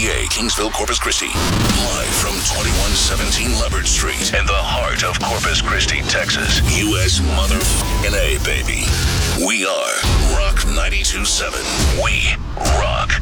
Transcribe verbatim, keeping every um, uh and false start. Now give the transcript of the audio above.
P A, Kingsville, Corpus Christi. Live from twenty-one seventeen Leopard Street in the heart of Corpus Christi, Texas. U S motherfucking A, baby. We are Rock ninety-two point seven. We rock.